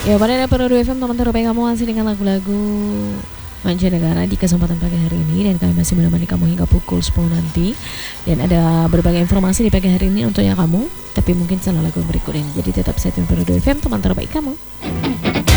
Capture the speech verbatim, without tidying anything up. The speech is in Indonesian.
Ya, pada Perodo F M teman terbaik kamu masih dengan lagu-lagu mancanegara di kesempatan pagi hari ini, dan kami masih menemani kamu hingga pukul sepuluh nanti. Dan ada berbagai informasi di pagi hari ini untuk yang kamu, tapi mungkin setelah lagu berikut ini. Jadi tetap stay tune Perodo F M, teman terbaik kamu.